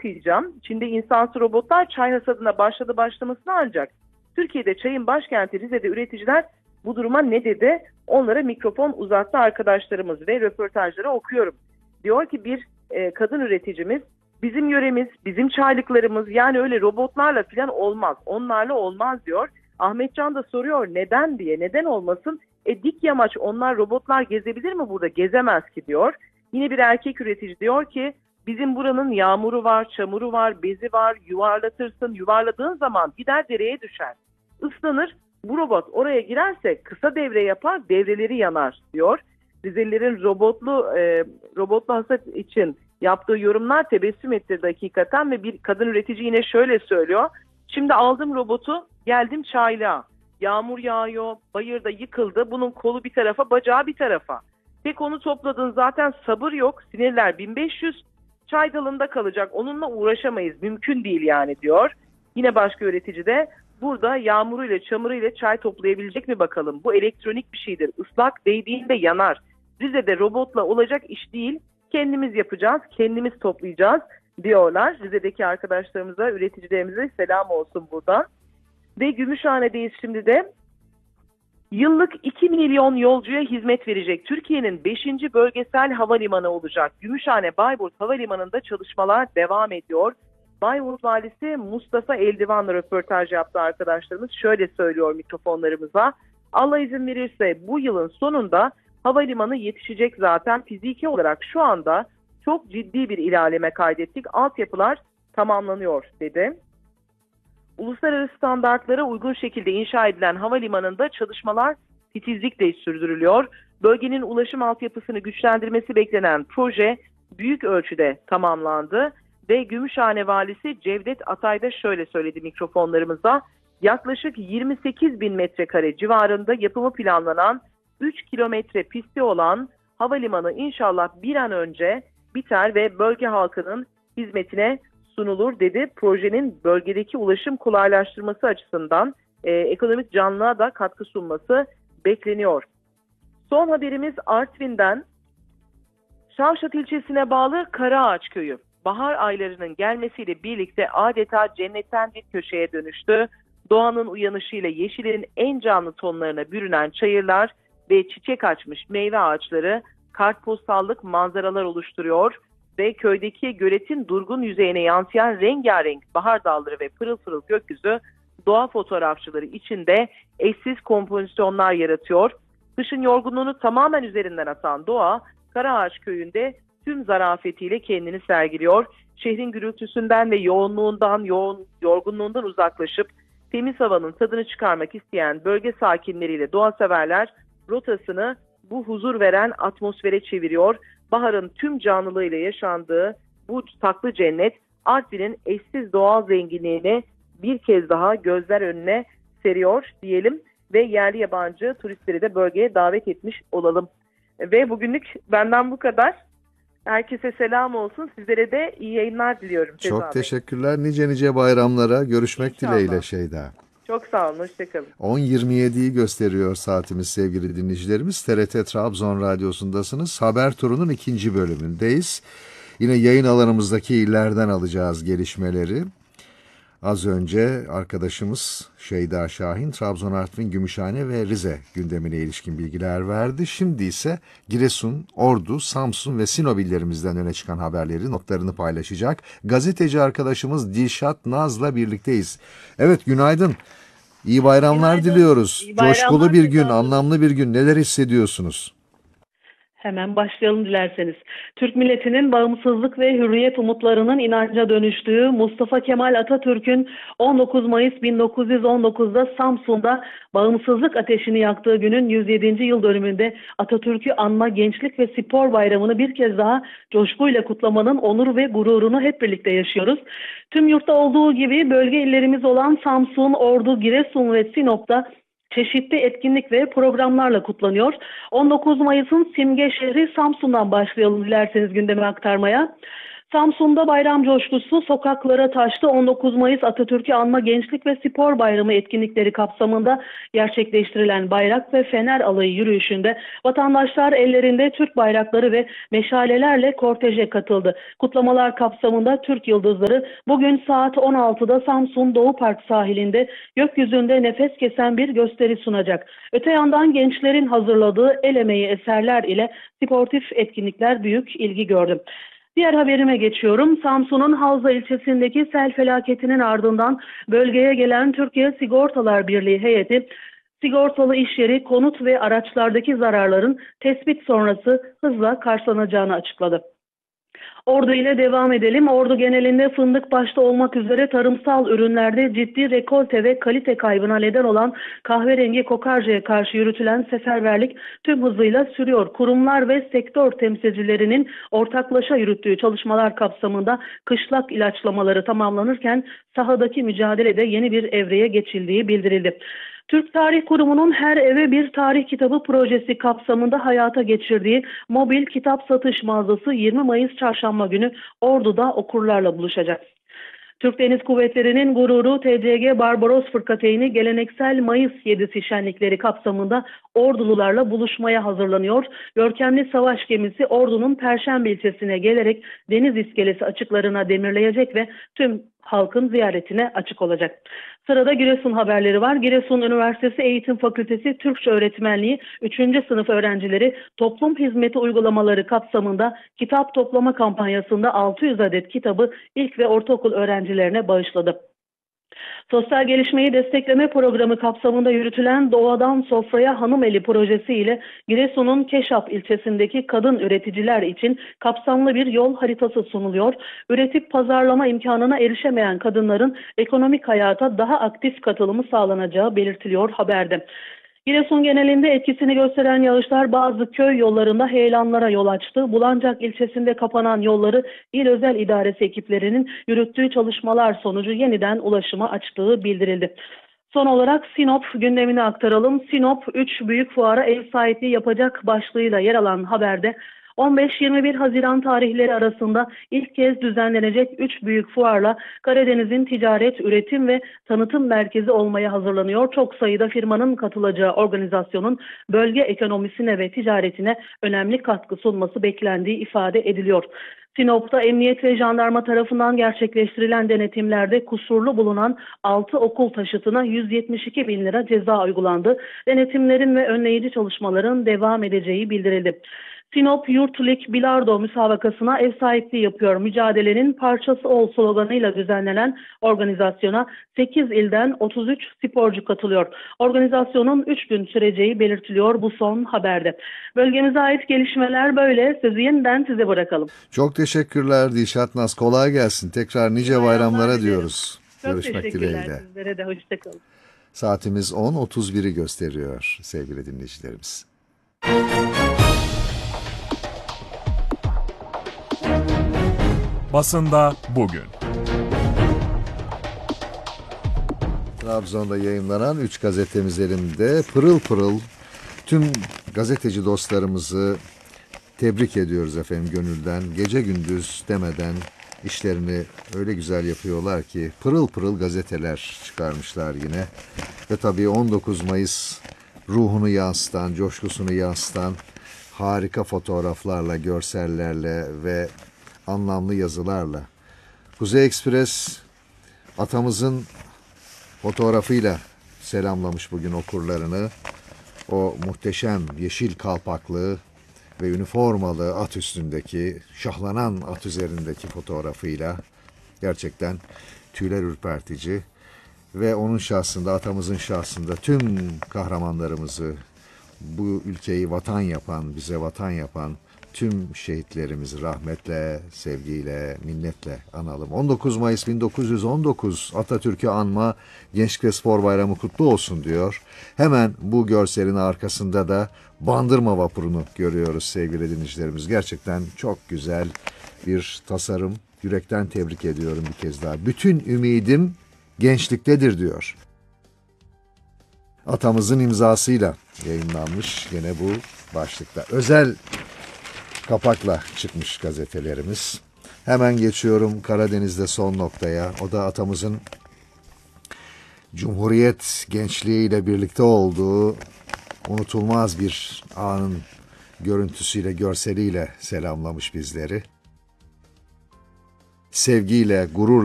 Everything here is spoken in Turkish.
okuyacağım. Çin'de insansız robotlar çay hasadına başlamasına ancak Türkiye'de çayın başkenti Rize'de üreticiler bu duruma ne dedi? Onlara mikrofon uzattı arkadaşlarımız ve röportajları okuyorum. Diyor ki bir kadın üreticimiz, bizim yöremiz, bizim çaylıklarımız, yani öyle robotlarla falan olmaz. Onlarla olmaz diyor. Ahmetcan da soruyor neden diye. Neden olmasın? Dik yamaç, onlar robotlar gezebilir mi burada? Gezemez ki diyor. Yine bir erkek üretici diyor ki bizim buranın yağmuru var, çamuru var, bezi var, yuvarlatırsın. Yuvarladığın zaman gider dereye düşer. Islanır. Bu robot oraya girerse kısa devre yapar, devreleri yanar diyor. Rizelilerin robotlu hasat için yaptığı yorumlar tebessüm ettirdi hakikaten ve bir kadın üretici yine şöyle söylüyor. Şimdi aldım robotu, geldim çaylığa. Yağmur yağıyor, bayırda yıkıldı. Bunun kolu bir tarafa, bacağı bir tarafa. Tek onu topladın, zaten sabır yok. Sinirler 1500, çay dalında kalacak. Onunla uğraşamayız, mümkün değil yani diyor. Yine başka üretici de burada yağmuruyla çamuruyla çay toplayabilecek mi bakalım? Bu elektronik bir şeydir. Islak değdiğinde yanar. Rize'de robotla olacak iş değil. Kendimiz yapacağız, kendimiz toplayacağız diyorlar. Rize'deki arkadaşlarımıza, üreticilerimize selam olsun buradan. Ve Gümüşhane'deyiz şimdi de. Yıllık 2 milyon yolcuya hizmet verecek Türkiye'nin 5. bölgesel havalimanı olacak. Gümüşhane Bayburt Havalimanı'nda çalışmalar devam ediyor. Bayburt Valisi Mustafa Eldivan'la röportaj yaptı arkadaşlarımız. Şöyle söylüyor mikrofonlarımıza. Allah izin verirse bu yılın sonunda havalimanı yetişecek zaten. Fiziki olarak şu anda çok ciddi bir ilerleme kaydettik. Altyapılar tamamlanıyor dedi. Uluslararası standartlara uygun şekilde inşa edilen havalimanında çalışmalar titizlikle sürdürülüyor. Bölgenin ulaşım altyapısını güçlendirmesi beklenen proje büyük ölçüde tamamlandı. Ve Gümüşhane Valisi Cevdet Atay da şöyle söyledi mikrofonlarımıza. Yaklaşık 28 bin metrekare civarında yapımı planlanan 3 kilometre pisti olan havalimanı inşallah bir an önce biter ve bölge halkının hizmetine sunulur dedi. Projenin bölgedeki ulaşım kolaylaştırması açısından ekonomik canlılığa da katkı sunması bekleniyor. Son haberimiz Artvin'den. Şavşat ilçesine bağlı Karaağaç köyü. Bahar aylarının gelmesiyle birlikte adeta cennetten bir köşeye dönüştü. Doğanın uyanışıyla yeşilin en canlı tonlarına bürünen çayırlar ve çiçek açmış meyve ağaçları kartpostallık manzaralar oluşturuyor ve köydeki göletin durgun yüzeyine yansıyan rengarenk bahar dalları ve pırıl pırıl gökyüzü doğa fotoğrafçıları içinde eşsiz kompozisyonlar yaratıyor. Kışın yorgunluğunu tamamen üzerinden atan doğa, Karaağaç köyünde tüm zarafetiyle kendini sergiliyor. Şehrin gürültüsünden ve yorgunluğundan uzaklaşıp temiz havanın tadını çıkarmak isteyen bölge sakinleriyle doğa severler rotasını bu huzur veren atmosfere çeviriyor. Baharın tüm canlılığıyla yaşandığı bu tatlı cennet Artvin'in eşsiz doğal zenginliğini bir kez daha gözler önüne seriyor diyelim ve yerli yabancı turistleri de bölgeye davet etmiş olalım. Ve bugünlük benden bu kadar. Herkese selam olsun. Sizlere de iyi yayınlar diliyorum. Çok teşekkürler. Nice bayramlara. Görüşmek İnşallah. Dileğiyle Şeyda. Çok sağ olun. Hoşçakalın. 10.27'yi gösteriyor saatimiz sevgili dinleyicilerimiz. TRT Trabzon Radyosu'ndasınız. Haber turunun 2. bölümündeyiz. Yine yayın alanımızdaki illerden alacağız gelişmeleri. Az önce arkadaşımız Şeyda Şahin, Trabzon, Artvin, Gümüşhane ve Rize gündemine ilişkin bilgiler verdi. Şimdi ise Giresun, Ordu, Samsun ve Sinop illerimizden öne çıkan haberleri, notlarını paylaşacak. Gazeteci arkadaşımız Dilşat Naz'la birlikteyiz. Evet, günaydın. İyi bayramlar diliyoruz. İyi bayramlar, coşkulu bir gün, anlamlı bir gün. Neler hissediyorsunuz? Hemen başlayalım dilerseniz. Türk milletinin bağımsızlık ve hürriyet umutlarının inanca dönüştüğü Mustafa Kemal Atatürk'ün 19 Mayıs 1919'da Samsun'da bağımsızlık ateşini yaktığı günün 107. yıl dönümünde Atatürk'ü anma Gençlik ve Spor Bayramı'nı bir kez daha coşkuyla kutlamanın onur ve gururunu hep birlikte yaşıyoruz. Tüm yurtta olduğu gibi bölge illerimiz olan Samsun, Ordu, Giresun ve Sinop'ta çeşitli etkinlik ve programlarla kutlanıyor. 19 Mayıs'ın simge şehri Samsun'dan başlayalım dilerseniz gündeme aktarmaya. Samsun'da bayram coşkusu sokaklara taştı. 19 Mayıs Atatürk'ü anma Gençlik ve Spor Bayramı etkinlikleri kapsamında gerçekleştirilen bayrak ve fener alayı yürüyüşünde vatandaşlar ellerinde Türk bayrakları ve meşalelerle korteje katıldı. Kutlamalar kapsamında Türk Yıldızları bugün saat 16'da Samsun Doğu Park sahilinde gökyüzünde nefes kesen bir gösteri sunacak. Öte yandan gençlerin hazırladığı el emeği eserler ile sportif etkinlikler büyük ilgi gördü. Diğer haberime geçiyorum. Samsun'un Havza ilçesindeki sel felaketinin ardından bölgeye gelen Türkiye Sigortalar Birliği heyeti, sigortalı iş yeri, konut ve araçlardaki zararların tespit sonrası hızla karşılanacağını açıkladı. Ordu ile devam edelim. Ordu genelinde fındık başta olmak üzere tarımsal ürünlerde ciddi rekolte ve kalite kaybına neden olan kahverengi kokarcaya karşı yürütülen seferberlik tüm hızıyla sürüyor. Kurumlar ve sektör temsilcilerinin ortaklaşa yürüttüğü çalışmalar kapsamında kışlak ilaçlamaları tamamlanırken sahadaki mücadelede yeni bir evreye geçildiği bildirildi. Türk Tarih Kurumu'nun Her Eve Bir Tarih Kitabı projesi kapsamında hayata geçirdiği mobil kitap satış mağazası 20 Mayıs Çarşamba günü Ordu'da okurlarla buluşacak. Türk Deniz Kuvvetleri'nin gururu TCG Barbaros Fırkateyni geleneksel Mayıs 7'si şenlikleri kapsamında Ordulularla buluşmaya hazırlanıyor. Görkemli savaş gemisi Ordu'nun Perşembe ilçesine gelerek deniz iskelesi açıklarına demirleyecek ve tüm halkın ziyaretine açık olacak. Sırada Giresun haberleri var. Giresun Üniversitesi Eğitim Fakültesi Türkçe Öğretmenliği 3. sınıf öğrencileri toplum hizmeti uygulamaları kapsamında kitap toplama kampanyasında 600 adet kitabı ilk ve ortaokul öğrencilerine bağışladı. Sosyal Gelişmeyi Destekleme Programı kapsamında yürütülen Doğadan Sofraya Hanım Eli projesi ile Giresun'un Keşap ilçesindeki kadın üreticiler için kapsamlı bir yol haritası sunuluyor. Üretip pazarlama imkanına erişemeyen kadınların ekonomik hayata daha aktif katılımı sağlanacağı belirtiliyor haberde. Giresun genelinde etkisini gösteren yağışlar bazı köy yollarında heyelanlara yol açtı. Bulancak ilçesinde kapanan yolları İl Özel İdaresi ekiplerinin yürüttüğü çalışmalar sonucu yeniden ulaşıma açtığı bildirildi. Son olarak Sinop gündemini aktaralım. Sinop 3 büyük fuara ev sahipliği yapacak başlığıyla yer alan haberde 15-21 Haziran tarihleri arasında ilk kez düzenlenecek 3 büyük fuarla Karadeniz'in ticaret, üretim ve tanıtım merkezi olmaya hazırlanıyor. Çok sayıda firmanın katılacağı organizasyonun bölge ekonomisine ve ticaretine önemli katkı sunması beklendiği ifade ediliyor. Sinop'ta emniyet ve jandarma tarafından gerçekleştirilen denetimlerde kusurlu bulunan 6 okul taşıtına 172 bin lira ceza uygulandı. Denetimlerin ve önleyici çalışmaların devam edeceği bildirildi. Sinop Youth League Bilardo müsabakasına ev sahipliği yapıyor. Mücadelenin parçası ol sloganıyla düzenlenen organizasyona 8 ilden 33 sporcu katılıyor. Organizasyonun 3 gün süreceği belirtiliyor bu son haberde. Bölgemize ait gelişmeler böyle. Sözü yeniden size bırakalım. Çok teşekkürler Dilşat Naz. Kolay gelsin. Tekrar nice bayramlara diyoruz. Çok Görüşmek teşekkürler dileğiyle. sizlere de. Hoşçakalın. Saatimiz 10.31'i gösteriyor sevgili dinleyicilerimiz. Basında bugün. Trabzon'da yayımlanan 3 gazetemiz elimde. Pırıl pırıl tüm gazeteci dostlarımızı tebrik ediyoruz efendim gönülden. Gece gündüz demeden işlerini öyle güzel yapıyorlar ki pırıl pırıl gazeteler çıkarmışlar yine. Ve tabii 19 Mayıs ruhunu yansıtan, coşkusunu yansıtan harika fotoğraflarla, görsellerle ve anlamlı yazılarla. Kuzey Ekspres atamızın fotoğrafıyla selamlamış bugün okurlarını. O muhteşem yeşil kalpaklı ve üniformalı at üstündeki, şahlanan at üzerindeki fotoğrafıyla gerçekten tüyler ürpertici ve onun şahsında, atamızın şahsında tüm kahramanlarımızı, bu ülkeyi vatan yapan, bize vatan yapan tüm şehitlerimizi rahmetle, sevgiyle, minnetle analım. 19 Mayıs 1919 Atatürk'ü anma Gençlik ve Spor Bayramı kutlu olsun diyor. Hemen bu görselin arkasında da Bandırma vapurunu görüyoruz sevgili dinleyicilerimiz. Gerçekten çok güzel bir tasarım. Yürekten tebrik ediyorum bir kez daha. Bütün ümidim gençliktedir diyor. Atamızın imzasıyla yayınlanmış gene bu başlıkta. Özel kapakla çıkmış gazetelerimiz. Hemen geçiyorum Karadeniz'de son noktaya. O da atamızın Cumhuriyet gençliğiyle birlikte olduğu unutulmaz bir anın görüntüsüyle, görseliyle selamlamış bizleri. Sevgiyle, gururla